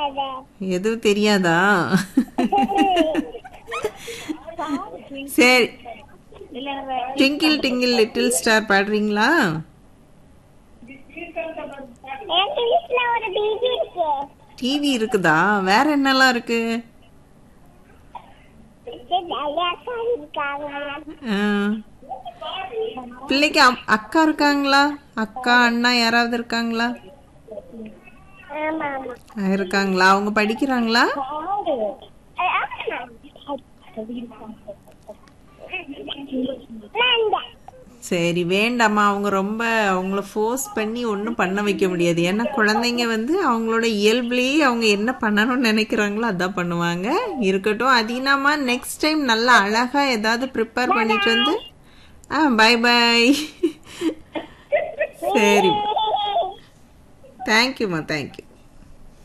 எதுவும் தெரியாதா? சரி, ட்விங்கிள் டிங்கிள் லிட்டில் ஸ்டார் பாடுறீங்களா? டிவி இருக்குதா? வேற என்னெல்லாம் இருக்கு? பிள்ளைக்கு அக்கா இருக்காங்களா? அக்கா அண்ணா யாராவது இருக்காங்களா? இருக்காங்களா? அவங்க படிக்கிறாங்களா? சரி, வேண்டாமா. அவங்க ரொம்ப அவங்கள ஃபோர்ஸ் பண்ணி ஒன்றும் பண்ண வைக்க முடியாது. ஏன்னா குழந்தைங்க வந்து அவங்களோட இயல்புலேயே அவங்க என்ன பண்ணணும்னு நினைக்கிறாங்களோ அதான் பண்ணுவாங்க. இருக்கட்டும். அதீனாமா நெக்ஸ்ட் டைம் நல்லா அழகா ஏதாவது ப்ரிப்பேர் பண்ணிட்டு வந்து பை பை. சரி, தேங்க்யூம்மா, தேங்க்யூ.